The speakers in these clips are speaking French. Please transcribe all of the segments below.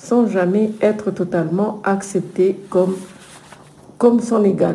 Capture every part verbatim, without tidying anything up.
sans jamais être totalement accepté comme, comme son égal.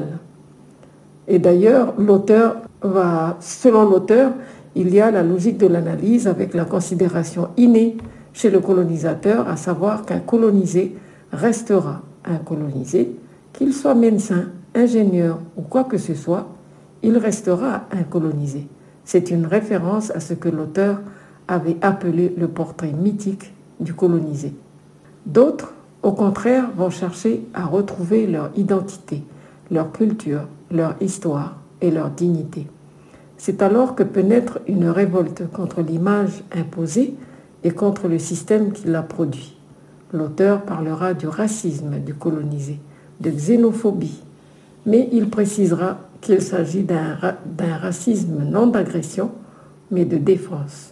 Et d'ailleurs, l'auteur va, selon l'auteur, il y a la logique de l'analyse avec la considération innée chez le colonisateur, à savoir qu'un colonisé restera un colonisé, qu'il soit médecin, ingénieur ou quoi que ce soit, il restera un colonisé. C'est une référence à ce que l'auteur avait appelé le portrait mythique du colonisé. D'autres, au contraire, vont chercher à retrouver leur identité, leur culture, leur histoire et leur dignité. C'est alors que peut naître une révolte contre l'image imposée et contre le système qui l'a produit. L'auteur parlera du racisme du colonisé, de xénophobie, mais il précisera qu'il s'agit d'un, d'un racisme non d'agression, mais de défense.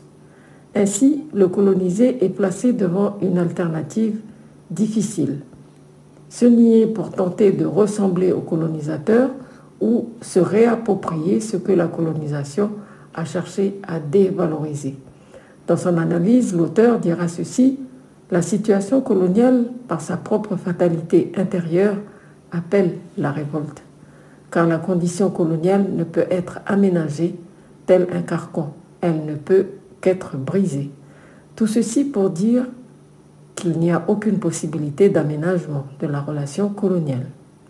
Ainsi, le colonisé est placé devant une alternative difficile. Se nier pour tenter de ressembler au colonisateur ou se réapproprier ce que la colonisation a cherché à dévaloriser. Dans son analyse, l'auteur dira ceci: la situation coloniale, par sa propre fatalité intérieure, appelle la révolte, car la condition coloniale ne peut être aménagée tel un carcan, elle ne peut qu'être brisée. Tout ceci pour dire qu'il n'y a aucune possibilité d'aménagement de la relation coloniale.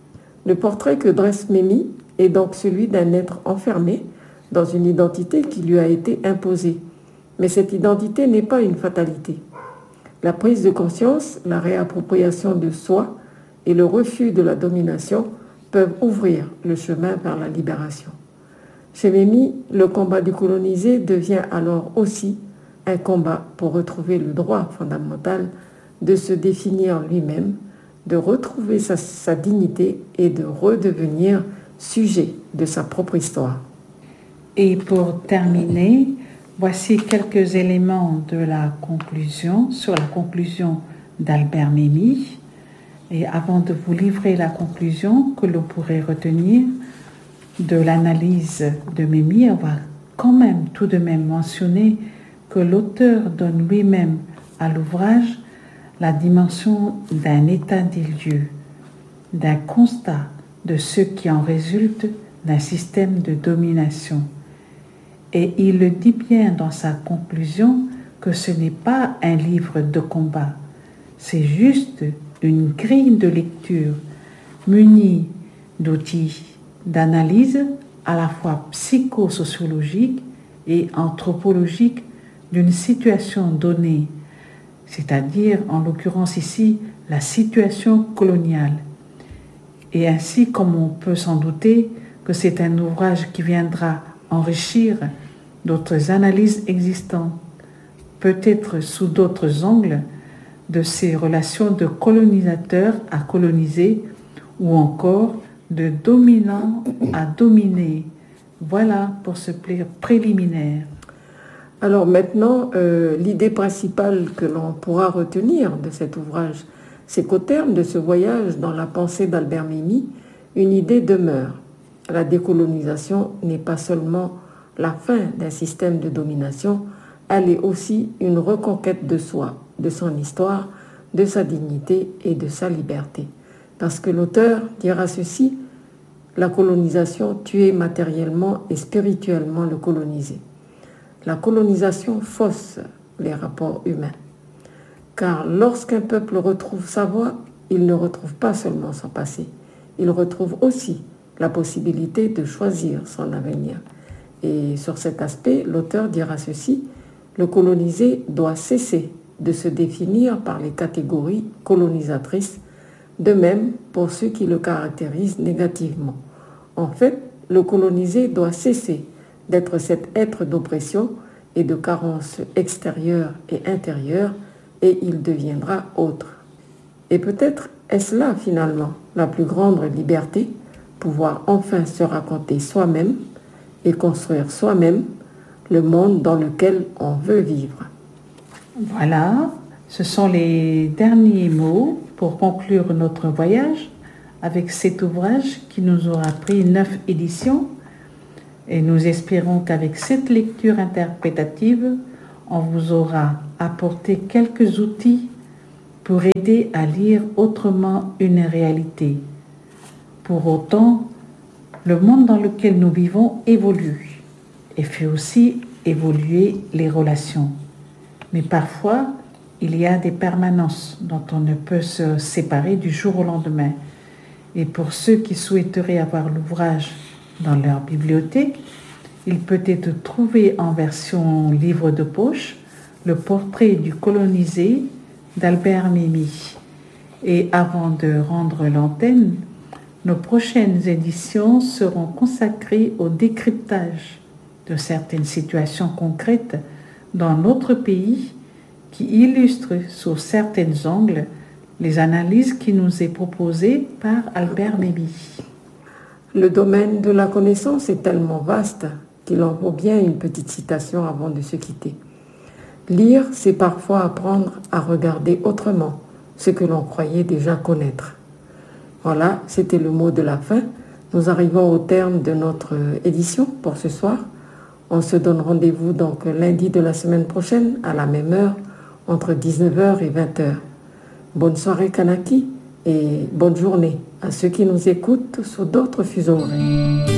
Le portrait que dresse Mémie est donc celui d'un être enfermé dans une identité qui lui a été imposée. Mais cette identité n'est pas une fatalité. La prise de conscience, la réappropriation de soi et le refus de la domination peuvent ouvrir le chemin vers la libération. Chez Mémie, le combat du colonisé devient alors aussi un combat pour retrouver le droit fondamental de se définir lui-même, de retrouver sa, sa dignité et de redevenir sujet de sa propre histoire. Et pour terminer, voici quelques éléments de la conclusion, sur la conclusion d'Albert Memmi. Et avant de vous livrer la conclusion que l'on pourrait retenir de l'analyse de Memmi, on va quand même tout de même mentionner que l'auteur donne lui-même à l'ouvrage la dimension d'un état des lieux, d'un constat de ce qui en résulte d'un système de domination. Et il le dit bien dans sa conclusion que ce n'est pas un livre de combat, c'est juste une grille de lecture munie d'outils d'analyse à la fois psychosociologique et anthropologique d'une situation donnée, c'est-à-dire en l'occurrence ici la situation coloniale. Et ainsi, comme on peut s'en douter, que c'est un ouvrage qui viendra enrichir d'autres analyses existantes, peut-être sous d'autres angles, de ces relations de colonisateur à colonisé ou encore de dominant à dominé. Voilà pour ce préliminaire. Alors maintenant, euh, l'idée principale que l'on pourra retenir de cet ouvrage, c'est qu'au terme de ce voyage dans la pensée d'Albert Memmi, une idée demeure. La décolonisation n'est pas seulement la fin d'un système de domination, elle est aussi une reconquête de soi, de son histoire, de sa dignité et de sa liberté. Parce que l'auteur dira ceci: la colonisation tuait matériellement et spirituellement le colonisé. La colonisation fausse les rapports humains. Car lorsqu'un peuple retrouve sa voix, il ne retrouve pas seulement son passé, il retrouve aussi la possibilité de choisir son avenir. Et sur cet aspect, l'auteur dira ceci: le colonisé doit cesser de se définir par les catégories colonisatrices, de même pour ceux qui le caractérisent négativement. En fait, le colonisé doit cesser d'être cet être d'oppression et de carence extérieure et intérieure, et il deviendra autre. Et peut-être est-ce là finalement la plus grande liberté, pouvoir enfin se raconter soi-même et construire soi-même le monde dans lequel on veut vivre. Voilà, ce sont les derniers mots pour conclure notre voyage avec cet ouvrage qui nous aura pris neuf éditions. Et nous espérons qu'avec cette lecture interprétative, on vous aura apporté quelques outils pour aider à lire autrement une réalité. Pour autant, le monde dans lequel nous vivons évolue et fait aussi évoluer les relations. Mais parfois, il y a des permanences dont on ne peut se séparer du jour au lendemain. Et pour ceux qui souhaiteraient avoir l'ouvrage dans leur bibliothèque, il peut être trouvé en version livre de poche, le portrait du colonisé d'Albert Memmi. Et avant de rendre l'antenne, nos prochaines éditions seront consacrées au décryptage de certaines situations concrètes dans notre pays qui illustrent sous certains angles les analyses qui nous est proposées par Albert Memmi. Le domaine de la connaissance est tellement vaste qu'il en vaut bien une petite citation avant de se quitter. Lire, c'est parfois apprendre à regarder autrement ce que l'on croyait déjà connaître. Voilà, c'était le mot de la fin. Nous arrivons au terme de notre édition pour ce soir. On se donne rendez-vous donc lundi de la semaine prochaine à la même heure, entre dix-neuf heures et vingt heures. Bonne soirée Kanaki et bonne journée à ceux qui nous écoutent sur d'autres fuseaux horaires.